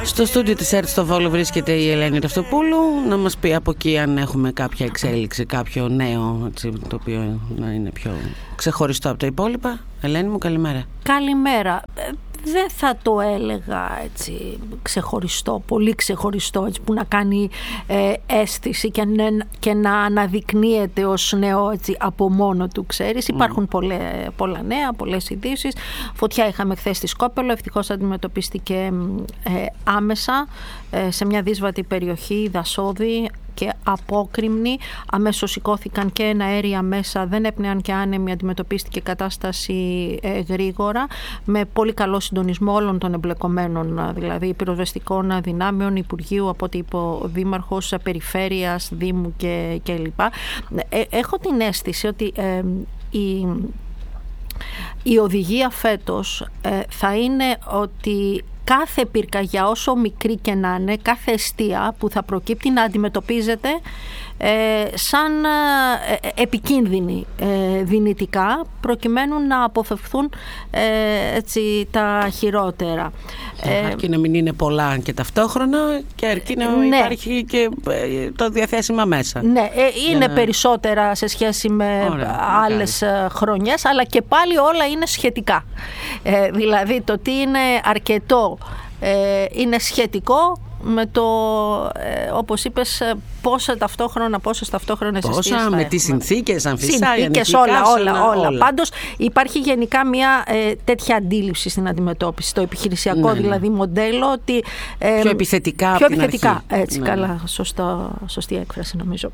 Στο στούντιο της ΕΡΤ στο Βόλο βρίσκεται η Ελένη Ρευτοπούλου να μας πει από εκεί αν έχουμε κάποια εξέλιξη, κάποιο νέο, έτσι, το οποίο να είναι πιο ξεχωριστό από τα υπόλοιπα. Ελένη μου, καλημέρα. Καλημέρα. Δεν θα το έλεγα έτσι ξεχωριστό, πολύ ξεχωριστό, έτσι, που να κάνει αίσθηση και να αναδεικνύεται ως νέο, έτσι, από μόνο του, ξέρεις. Υπάρχουν πολλά νέα, πολλές ειδήσεις. Φωτιά είχαμε χθες στη Σκόπελο, ευτυχώς αντιμετωπίστηκε άμεσα σε μια δύσβατη περιοχή, δασόδη και απόκρημνη. Αμέσως σηκώθηκαν και εναέρια μέσα, δεν έπνεαν και άνεμοι, αντιμετωπίστηκε κατάσταση γρήγορα, με πολύ καλό συντονισμό όλων των εμπλεκομένων, δηλαδή πυροσβεστικών δυνάμεων, Υπουργείου, από ό,τι είπε ο Δήμαρχος, Περιφέρειας, Δήμου κλπ. Έχω την αίσθηση ότι η οδηγία φέτος θα είναι ότι κάθε πυρκαγιά, όσο μικρή και να είναι, κάθε εστία που θα προκύπτει να αντιμετωπίζεται σαν επικίνδυνη δυνητικά, προκειμένου να αποφευχθούν έτσι τα χειρότερα. Αρκεί να μην είναι πολλά και ταυτόχρονα, και αρκεί να υπάρχει και το διαθέσιμα μέσα. Ναι, είναι περισσότερα σε σχέση με άλλες χρονιές, αλλά και πάλι όλα είναι σχετικά. Δηλαδή το τι είναι αρκετό είναι σχετικό με το, όπως είπες, πόσες ταυτόχρονες αιστείες με τις συνθήκες, αν φυσάει, συνθήκες, όλα. Πάντως υπάρχει γενικά μια τέτοια αντίληψη στην αντιμετώπιση, το επιχειρησιακό δηλαδή μοντέλο, ότι πιο επιθετικά από την αρχή. Έτσι, καλά, σωστή έκφραση νομίζω.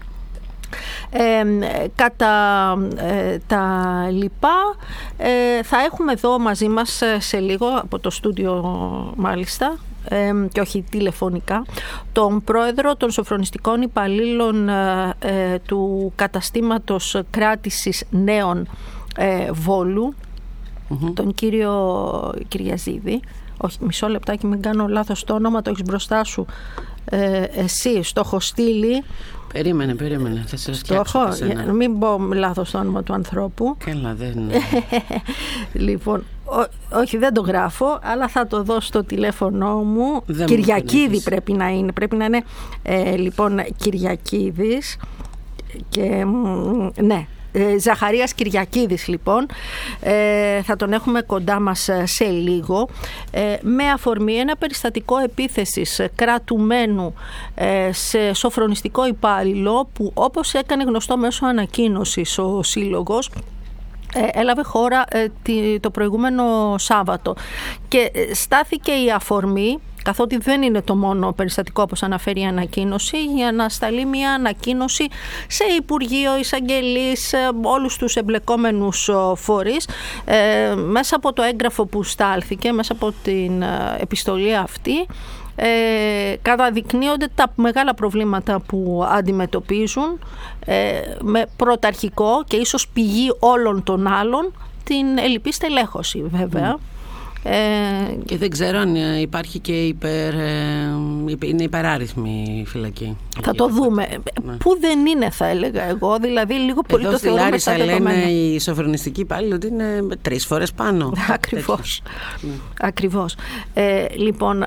Κατά τα λοιπά, θα έχουμε εδώ μαζί μας σε λίγο, από το στούντιο μάλιστα, και όχι τηλεφωνικά, τον πρόεδρο των σοφρονιστικών υπαλλήλων του καταστήματος κράτησης νέων Βόλου, τον κύριο Κυριαζίδη. Όχι, μισό λεπτάκι, μην κάνω λάθος το όνομα, το έχεις μπροστά σου εσύ, στο έχω στείλει. Περίμενε, θα σε φτιάξω. Μην πω λάθος το όνομα του ανθρώπου. Καλά, δεν... Λοιπόν, όχι, δεν το γράφω, αλλά θα το δω στο τηλέφωνο μου. Κυριακίδη πρέπει να είναι. Πρέπει να είναι, λοιπόν, Κυριακίδης. Και ναι, Ζαχαρίας Κυριακίδης, λοιπόν, θα τον έχουμε κοντά μας σε λίγο, με αφορμή ένα περιστατικό επίθεσης κρατουμένου σε σοφρονιστικό υπάλληλο, που, όπως έκανε γνωστό μέσω ανακοίνωσης ο Σύλλογος, έλαβε χώρα το προηγούμενο Σάββατο, και στάθηκε η αφορμή, καθότι δεν είναι το μόνο περιστατικό όπως αναφέρει η ανακοίνωση, για να σταλεί μια ανακοίνωση σε Υπουργείο, εισαγγελείς, όλους τους εμπλεκόμενους φορείς. Μέσα από το έγγραφο που στάλθηκε, μέσα από την επιστολή αυτή, καταδεικνύονται τα μεγάλα προβλήματα που αντιμετωπίζουν, με πρωταρχικό και ίσως πηγή όλων των άλλων την ελλειπή στελέχωση, βέβαια. Και δεν ξέρω αν υπάρχει και είναι υπεράριθμη φυλακή. Θα το δούμε. Πού δεν είναι, θα έλεγα εγώ, δηλαδή λίγο πολύ εδώ το θεωρούμε. Εδώ στη Λάρισα λένε οι σοφρονιστικοί υπάλληλοι ότι είναι 3 φορές πάνω. Ακριβώς. Λοιπόν,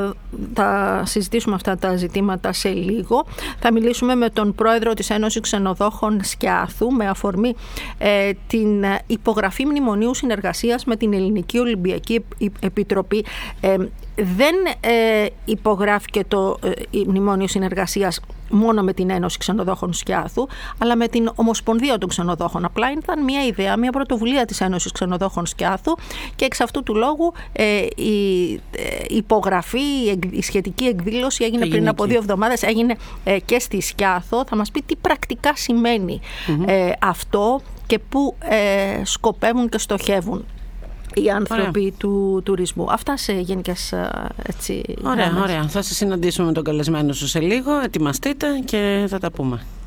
θα συζητήσουμε αυτά τα ζητήματα σε λίγο. Θα μιλήσουμε με τον πρόεδρο της Ένωσης Ξενοδόχων Σκιάθου, με αφορμή την υπογραφή μνημονίου συνεργασίας με την Ελληνική Ολυμπιακή Επιτροπή. Δεν υπογράφηκε το μνημόνιο συνεργασίας μόνο με την Ένωση Ξενοδόχων Σκιάθου, αλλά με την Ομοσπονδία των Ξενοδόχων. Απλά ήταν μια ιδέα, μια πρωτοβουλία της Ένωσης Ξενοδόχων Σκιάθου, και εξ αυτού του λόγου η υπογραφή, η σχετική εκδήλωση έγινε πριν από 2 εβδομάδες, έγινε και στη Σκιάθο. Θα μας πει τι πρακτικά σημαίνει αυτό και πού σκοπεύουν και στοχεύουν οι άνθρωποι του τουρισμού. Αυτά σε γενικές, έτσι. Ωραία. Θα σε συναντήσουμε με τον καλεσμένο σου σε λίγο. Ετοιμαστείτε και θα τα πούμε.